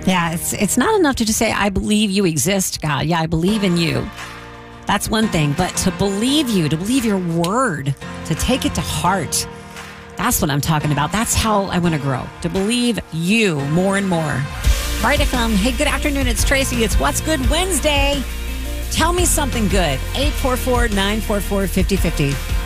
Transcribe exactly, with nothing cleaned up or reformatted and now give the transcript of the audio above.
Yeah, it's it's not enough to just say, I believe you exist, God. Yeah, I believe in you. That's one thing. But to believe you, to believe your word, to take it to heart, that's what I'm talking about. That's how I want to grow, to believe you more and more. Right, F M. Hey, good afternoon. It's Tracy. It's What's Good Wednesday. Tell me something good. eight four four, nine four four, five oh five oh.